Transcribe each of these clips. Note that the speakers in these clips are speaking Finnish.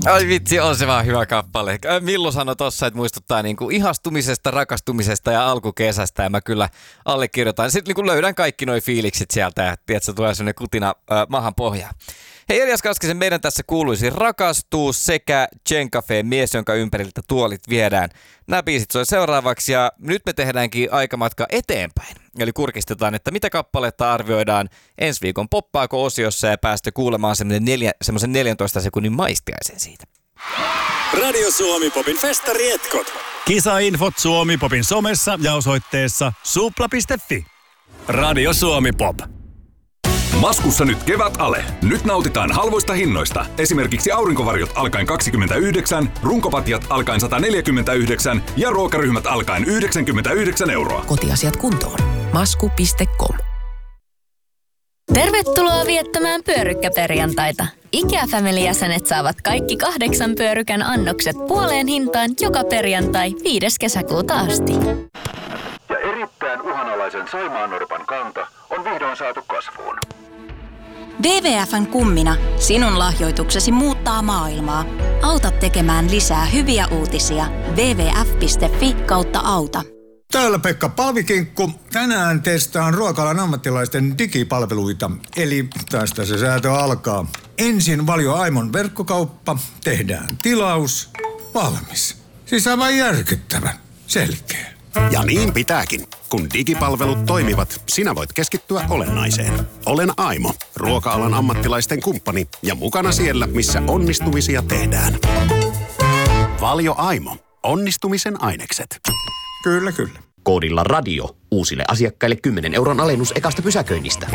Ai vitsi, on se vaan hyvä kappale. Millu sanoi tossa, että muistuttaa niinku ihastumisesta, rakastumisesta ja alkukesästä. Ja mä kyllä allekirjoitan. Sitten niinku löydän kaikki noi fiilikset sieltä ja tiedätkö, tulee sellainen kutina maahan pohjaan. Hei, Elias Kaskisen, meidän tässä kuuluisi Rakastuu sekä Tjenkafe, mies, jonka ympäriltä tuolit viedään. Nämä biisit soi seuraavaksi ja nyt me tehdäänkin aikamatka eteenpäin. Eli kurkistetaan, että mitä kappaletta arvioidaan ensi viikon poppaako-osiossa ja päästä kuulemaan semmoisen 14 sekunnin maistiaisen siitä. Radio Suomi Popin festarietkot. Kisainfot Suomi Popin somessa ja osoitteessa supla.fi. Radio Suomi Pop. Maskussa nyt kevätale. Nyt nautitaan halvoista hinnoista. Esimerkiksi aurinkovarjot alkaen 29, runkopatjat alkaen 149 ja ruokaryhmät alkaen 99 €. Kotiasiat kuntoon. Masku.com. Tervetuloa viettämään pyörykkäperjantaita. IKEA-family-jäsenet saavat kaikki 8 pyörykän annokset puoleen hintaan joka perjantai 5. kesäkuuta asti. Ja erittäin uhanalaisen saimaannorpan kanta on vihdoin saatu kasvuun. WWF:n kummina sinun lahjoituksesi muuttaa maailmaa. Auta tekemään lisää hyviä uutisia. wwf.fi/auta. Täällä Pekka Palvikinkku. Tänään testaan ruoka-alan ammattilaisten digipalveluita. Eli tästä se säätö alkaa. Ensin Valio Aimon verkkokauppa. Tehdään tilaus. Valmis. Siis aivan järkyttävä. Selkeä. Ja niin pitääkin. Kun digipalvelut toimivat, sinä voit keskittyä olennaiseen. Olen Aimo, ruoka-alan ammattilaisten kumppani ja mukana siellä, missä onnistumisia tehdään. Valio Aimo. Onnistumisen ainekset. Kyllä, kyllä. Koodilla radio. Uusille asiakkaille 10 € alennus ekasta pysäköinnistä.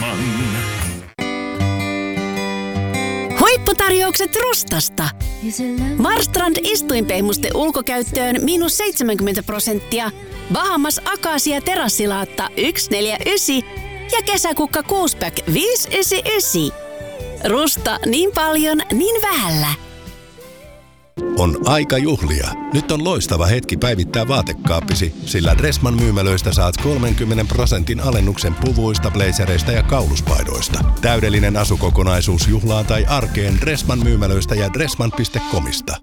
Huipputarjoukset Rustasta. Marstrand istuinpehmuste ulkokäyttöön -70%. Bahamas Akasia terassilaatta 149 ja kesäkukka 6-pack 599. Rusta niin paljon, niin vähällä. On aika juhlia. Nyt on loistava hetki päivittää vaatekaappisi, sillä Dressman myymälöistä saat 30% alennuksen puvuista, blazereista ja kauluspaidoista. Täydellinen asukokonaisuus juhlaan tai arkeen Dressman myymälöistä ja dressman.comista.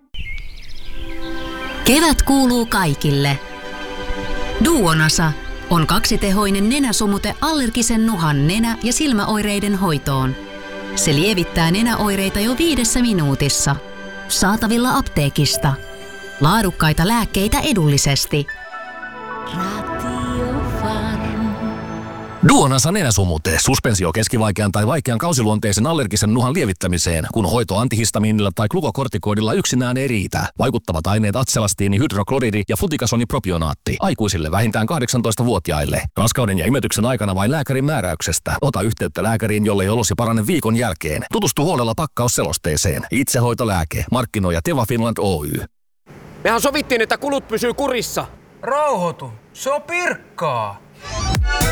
Kevät kuuluu kaikille. Duonasa on kaksitehoinen nenäsumute allergisen nuhan nenä- ja silmäoireiden hoitoon. Se lievittää nenäoireita jo 5 minuutissa. Saatavilla apteekista. Laadukkaita lääkkeitä edullisesti. Duonasa nenäsumute. Suspensio keskivaikean tai vaikean kausiluonteisen allergisen nuhan lievittämiseen, kun hoito antihistamiinilla tai glukokortikoidilla yksinään ei riitä. Vaikuttavat aineet atselastiini, hydrokloridi ja flutikasonipropionaatti. Aikuisille vähintään 18-vuotiaille. Raskauden ja imetyksen aikana vain lääkärin määräyksestä. Ota yhteyttä lääkäriin, jollei olosi parane viikon jälkeen. Tutustu huolella pakkausselosteeseen. Itsehoitolääke. Markkinoi Teva Finland Oy. Mehän sovittiin, että kulut pysyy kurissa. Rauhoitu. Se on pirkkaa.